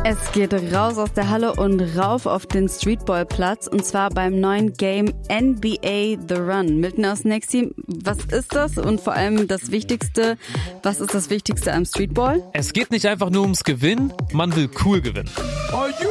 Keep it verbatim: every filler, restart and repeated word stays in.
Es geht raus aus der Halle und rauf auf den Streetballplatz und zwar beim neuen Game N B A The Run. Milton aus Next Team, was ist das und vor allem das Wichtigste, was ist das Wichtigste am Streetball? Es geht nicht einfach nur ums Gewinnen, man will cool gewinnen. Are you